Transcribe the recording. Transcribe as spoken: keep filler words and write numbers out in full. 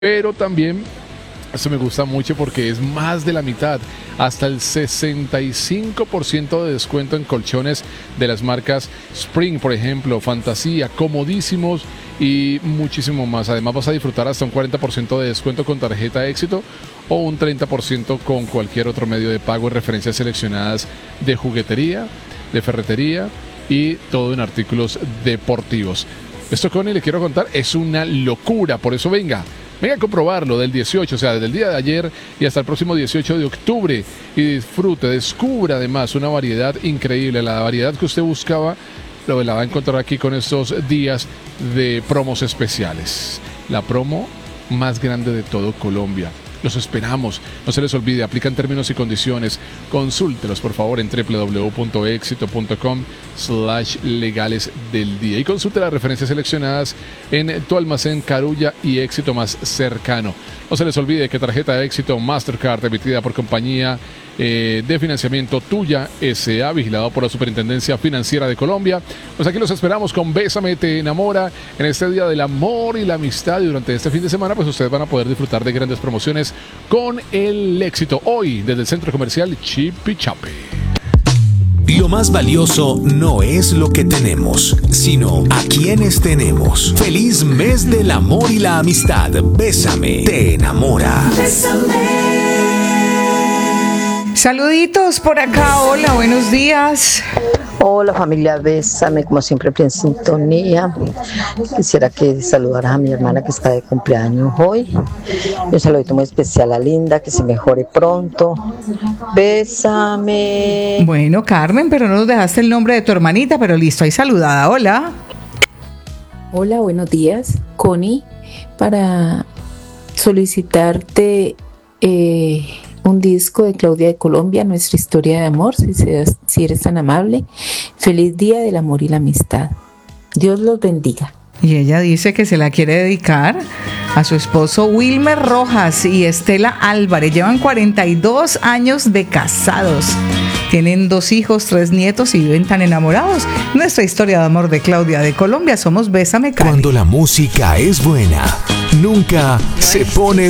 Pero también, esto me gusta mucho porque es más de la mitad, hasta el sesenta y cinco por ciento de descuento en colchones de las marcas Spring, por ejemplo, Fantasía, comodísimos y muchísimo más. Además vas a disfrutar hasta un cuarenta por ciento de descuento con tarjeta Éxito o un treinta por ciento con cualquier otro medio de pago en referencias seleccionadas de juguetería, de ferretería y todo en artículos deportivos. Esto, Connie, le quiero contar, es una locura, por eso venga. Venga a comprobarlo del dieciocho, o sea, desde el día de ayer y hasta el próximo dieciocho de octubre y disfrute, descubra además una variedad increíble, la variedad que usted buscaba, lo la va a encontrar aquí con estos días de promos especiales. La promo más grande de todo Colombia. Los esperamos, no se les olvide, aplican términos y condiciones. Consúltelos por favor en doble u doble u doble u punto éxito punto com slash legales del día y consulte las referencias seleccionadas en tu almacén Carulla y Éxito más cercano. No se les olvide que tarjeta de Éxito Mastercard emitida por compañía eh, de financiamiento Tuya S A, vigilado por la Superintendencia Financiera de Colombia. Pues aquí los esperamos con Bésame Te Enamora en este día del amor y la amistad, y durante este fin de semana pues ustedes van a poder disfrutar de grandes promociones con el Éxito. Hoy desde el Centro Comercial Chipichape. Lo más valioso no es lo que tenemos, sino a quienes tenemos. Feliz mes del amor y la amistad. Bésame Te Enamora. Bésame. Saluditos por acá, hola, buenos días. Hola familia, Bésame, como siempre en sintonía. Quisiera que saludaras a mi hermana que está de cumpleaños hoy. Un saludito muy especial a Linda, que se mejore pronto. Bésame. Bueno, Carmen, pero no nos dejaste el nombre de tu hermanita, pero listo, ahí saludada, hola. Hola, buenos días, Connie, para solicitarte eh, un disco de Claudia de Colombia, Nuestra Historia de Amor, si, seas, si eres tan amable. Feliz Día del Amor y la Amistad. Dios los bendiga. Y ella dice que se la quiere dedicar a su esposo Wilmer Rojas y Estela Álvarez. Llevan cuarenta y dos años de casados. Tienen dos hijos, tres nietos y viven tan enamorados. Nuestra Historia de Amor de Claudia de Colombia. Somos Bésame Cali. Cuando la música es buena, nunca se pone